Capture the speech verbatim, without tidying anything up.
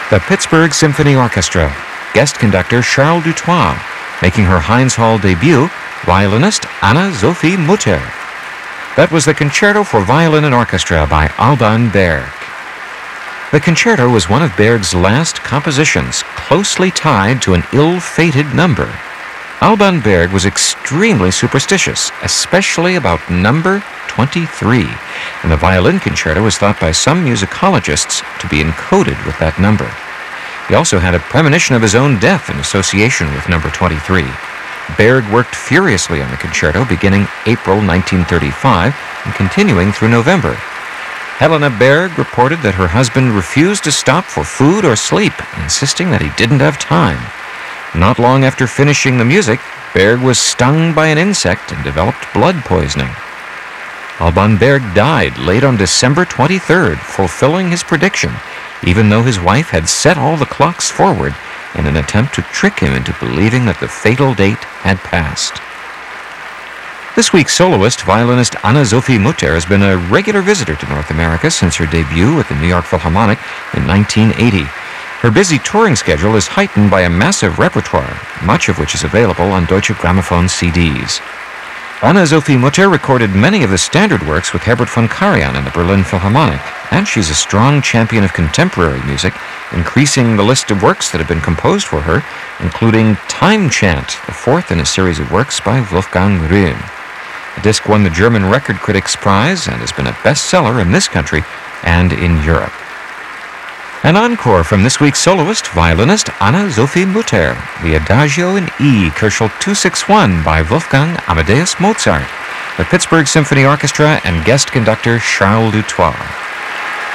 The Pittsburgh Symphony Orchestra, guest conductor Charles Dutoit, making her Heinz Hall debut, violinist Anna-Sophie Mutter. That was the Concerto for Violin and Orchestra by Alban Berg. The concerto was one of Berg's last compositions, closely tied to an ill-fated number. Alban Berg was extremely superstitious, especially about number twenty-three, and the violin concerto was thought by some musicologists to be encoded with that number. He also had a premonition of his own death in association with number twenty-three. Berg worked furiously on the concerto beginning April nineteen thirty-five and continuing through November. Helena Berg reported that her husband refused to stop for food or sleep, insisting that he didn't have time. Not long after finishing the music, Berg was stung by an insect and developed blood poisoning. Alban Berg died late on December twenty-third, fulfilling his prediction, even though his wife had set all the clocks forward in an attempt to trick him into believing that the fatal date had passed. This week's soloist, violinist Anna-Sophie Mutter, has been a regular visitor to North America since her debut at the New York Philharmonic in nineteen eighty. Her busy touring schedule is heightened by a massive repertoire, much of which is available on Deutsche Grammophon C Ds. Anna-Sophie Mutter recorded many of the standard works with Herbert von Karajan in the Berlin Philharmonic, and she's a strong champion of contemporary music, increasing the list of works that have been composed for her, including Time Chant, the fourth in a series of works by Wolfgang Rühm. The disc won the German Record Critics Prize and has been a bestseller in this country and in Europe. An encore from this week's soloist, violinist Anna-Sophie Mutter, the Adagio in E, Köchel two sixty-one by Wolfgang Amadeus Mozart, the Pittsburgh Symphony Orchestra and guest conductor Charles Dutoit.